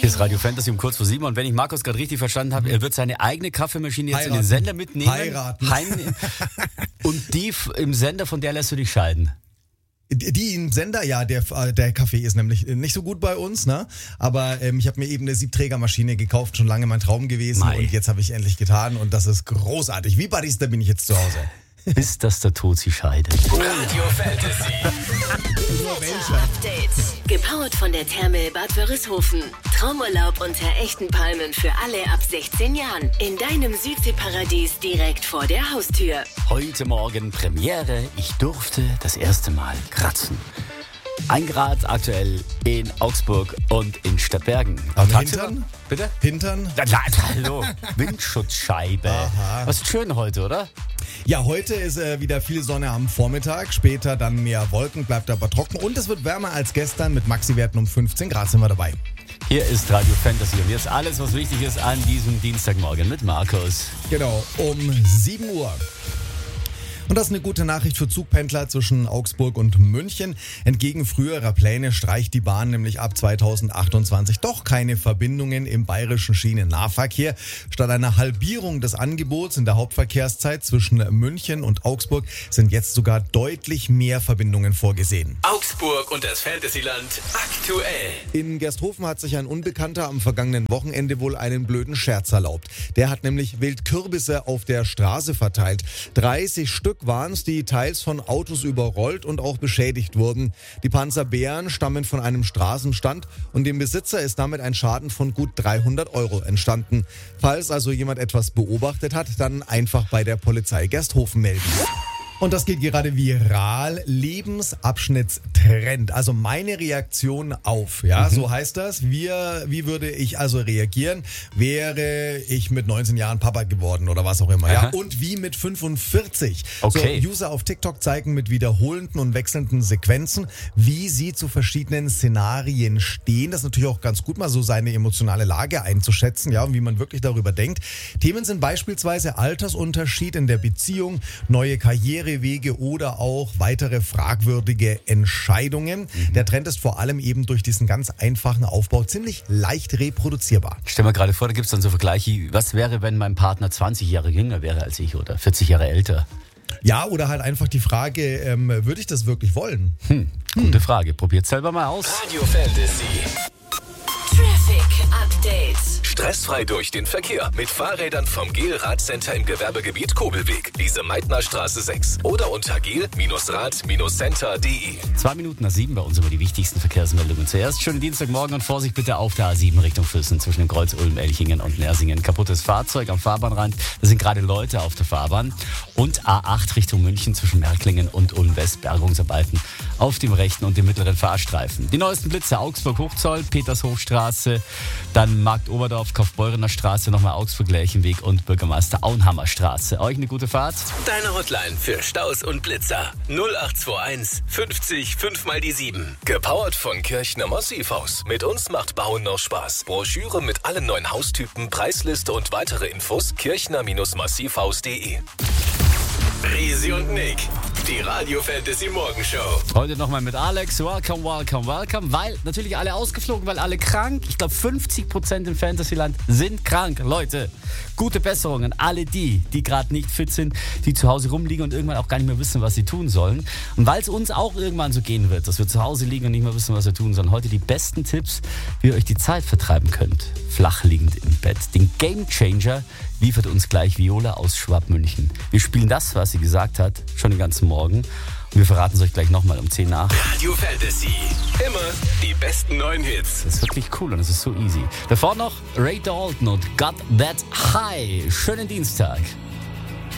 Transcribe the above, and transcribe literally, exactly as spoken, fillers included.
Hier ist Radio Fantasy um kurz vor sieben und wenn ich Markus gerade richtig verstanden habe, er wird seine eigene Kaffeemaschine jetzt Heiraten. in den Sender mitnehmen. Heiraten. Heimnehmen. Und die f- im Sender, von der lässt du dich scheiden. Die im Sender, ja, der, der Kaffee ist nämlich nicht so gut bei uns, ne? Aber ähm, ich habe mir eben eine Siebträgermaschine gekauft, schon lange mein Traum gewesen. Mei. Und jetzt habe ich endlich getan und das ist großartig. Wie Buddies, da bin ich jetzt zu Hause. Bis dass der Tod sie scheidet. Radio Fantasy. Update. Gepowert von der Therme Bad Wörishofen. Traumurlaub unter echten Palmen für alle ab sechzehn Jahren. In deinem Südseeparadies direkt vor der Haustür. Heute Morgen Premiere. Ich durfte das erste Mal kratzen. Ein Grad aktuell in Augsburg und in Stadtbergen. Am Tagsüber- Hintern? Bitte? Hintern? Na, na, hallo, Windschutzscheibe. Aha. Was ist schön heute, oder? Ja, heute ist äh, wieder viel Sonne am Vormittag, später dann mehr Wolken, bleibt aber trocken und es wird wärmer als gestern mit Maxiwerten um fünfzehn Grad sind wir dabei. Hier ist Radio Fantasy und jetzt alles, was wichtig ist an diesem Dienstagmorgen mit Markus. Genau, um sieben Uhr. Und das ist eine gute Nachricht für Zugpendler zwischen Augsburg und München. Entgegen früherer Pläne streicht die Bahn nämlich ab zweitausendachtundzwanzig doch keine Verbindungen im bayerischen Schienennahverkehr. Statt einer Halbierung des Angebots in der Hauptverkehrszeit zwischen München und Augsburg sind jetzt sogar deutlich mehr Verbindungen vorgesehen. Augsburg und das Fantasyland aktuell. In Gersthofen hat sich ein Unbekannter am vergangenen Wochenende wohl einen blöden Scherz erlaubt. Der hat nämlich wild Kürbisse auf der Straße verteilt. dreißig Stück waren es, die teils von Autos überrollt und auch beschädigt wurden. Die Panzerbeeren stammen von einem Straßenstand und dem Besitzer ist damit ein Schaden von gut dreihundert Euro entstanden. Falls also jemand etwas beobachtet hat, dann einfach bei der Polizei Gersthofen melden. Und das geht gerade viral. Lebensabschnittstrend. Also meine Reaktion auf. Ja, mhm. So heißt das. Wir, wie würde ich also reagieren? Wäre ich mit neunzehn Jahren Papa geworden oder was auch immer. Ja, und wie mit fünfundvierzig. Okay. So, User auf TikTok zeigen mit wiederholenden und wechselnden Sequenzen, wie sie zu verschiedenen Szenarien stehen. Das ist natürlich auch ganz gut, mal so seine emotionale Lage einzuschätzen, ja, und wie man wirklich darüber denkt. Themen sind beispielsweise Altersunterschied in der Beziehung, neue Karriere, Wege oder auch weitere fragwürdige Entscheidungen. Mhm. Der Trend ist vor allem eben durch diesen ganz einfachen Aufbau ziemlich leicht reproduzierbar. Stell mir gerade vor, da gibt es dann so Vergleiche, was wäre, wenn mein Partner zwanzig Jahre jünger wäre als ich oder vierzig Jahre älter? Ja, oder halt einfach die Frage, ähm, würde ich das wirklich wollen? Hm, gute Frage. Probiert selber mal aus. Radio Fantasy. Traffic Update. Stressfrei durch den Verkehr mit Fahrrädern vom Gel-Rad-Center im Gewerbegebiet Kobelweg, Lise-Meitner-Straße sechs oder unter gel-rad-center punkt de. Zwei Minuten nach sieben bei uns über die wichtigsten Verkehrsmeldungen. Zuerst schönen Dienstagmorgen und Vorsicht bitte auf der A sieben Richtung Füssen zwischen dem Kreuz Ulm, Elchingen und Nersingen. Kaputtes Fahrzeug am Fahrbahnrand, da sind gerade Leute auf der Fahrbahn. Und A acht Richtung München zwischen Merklingen und Ulm-West, Bergungsarbeiten auf dem rechten und dem mittleren Fahrstreifen. Die neuesten Blitze Augsburg-Hochzoll, Petershofstraße, dann Markt-Oberdorf, Kaufbeurener Straße, nochmal Augsburg-Lerchenweg und Bürgermeister Auenhammer Straße. Euch eine gute Fahrt. Deine Hotline für Staus und Blitzer null acht zwei eins fünfzig fünf mal die sieben. Gepowert von Kirchner Massivhaus. Mit uns macht Bauen noch Spaß. Broschüre mit allen neuen Haustypen, Preisliste und weitere Infos kirchner massivhaus punkt de. Risi und Nick, die Radio Fantasy Morgenshow. Heute nochmal mit Alex. Welcome, welcome, welcome. Weil natürlich alle ausgeflogen, weil alle krank. Ich glaube, fünfzig Prozent im Fantasyland sind krank. Leute, gute Besserung an alle die, die gerade nicht fit sind, die zu Hause rumliegen und irgendwann auch gar nicht mehr wissen, was sie tun sollen. Und weil es uns auch irgendwann so gehen wird, dass wir zu Hause liegen und nicht mehr wissen, was wir tun sollen, heute die besten Tipps, wie ihr euch die Zeit vertreiben könnt. Flach liegend im Bett. Den Game Changer liefert uns gleich Viola aus Schwabmünchen. Wir spielen das, was sie gesagt hat, schon den ganzen Morgen. Und wir verraten es euch gleich nochmal um zehn nach. Radio Fantasy. Immer die besten neuen Hits. Das ist wirklich cool und es ist so easy. Davor noch Ray Dalton und Got That High. Schönen Dienstag.